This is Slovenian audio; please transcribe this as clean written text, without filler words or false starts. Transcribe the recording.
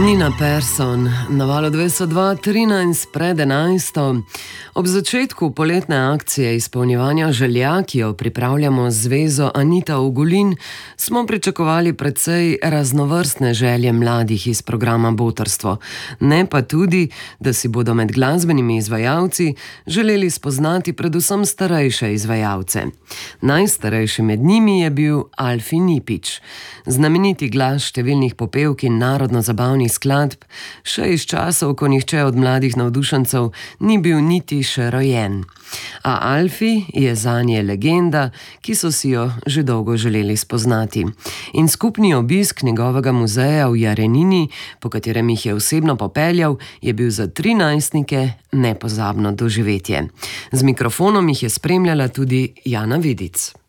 Nina Persson, na valu 202.13 pred 11. Ob začetku poletne akcije izpolnjevanja želja, ki jo pripravljamo z zvezo Anita Ogulin, smo pričakovali precej raznovrstne želje mladih iz programa Botrstvo. Ne pa tudi, da si bodo med glasbenimi izvajalci želeli spoznati predvsem starejše izvajalce. Najstarejši med njimi je bil Alfi Nipič, znameniti glas številnih popevk in narodno-zabavnih skladb, še iz časov, ko nihče od mladih navdušencev ni bil niti še rojen. A Alfi je zanje legenda, ki so si jo že dolgo želeli spoznati. In skupni obisk njegovega muzeja v Jarenini, po katerem jih je osebno popeljal, je bil za 3 najstnike nepozabno doživetje. Z mikrofonom jih je spremljala tudi Jana Vidic.